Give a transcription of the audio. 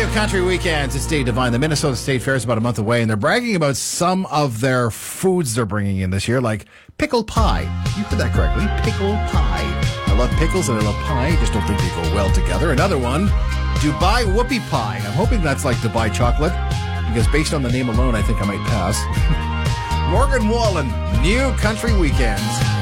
New Country Weekends. It's Dave Devine. The Minnesota State Fair is about a month away, and they're bragging about some of their foods they're bringing in this year, like pickle pie. You heard that correctly. Pickle pie. I love pickles and I love pie. I just don't think they go well together. Another one, Dubai whoopie pie. I'm hoping that's like Dubai chocolate, because based on the name alone, I think I might pass. Morgan Wallen, New Country Weekends.